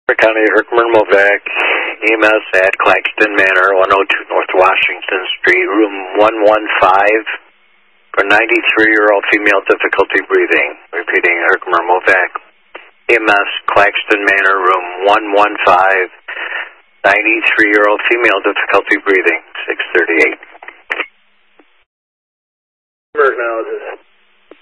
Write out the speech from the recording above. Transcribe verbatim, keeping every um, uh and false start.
County Herkimer Movac, E M S at Claxton Manor, one oh two North Washington Street, room one one five, for ninety-three-year-old female, difficulty breathing. Repeating, Herkimer Movac, E M S, Claxton Manor, room one one five, ninety-three-year-old female, difficulty breathing, six thirty-eight. Now,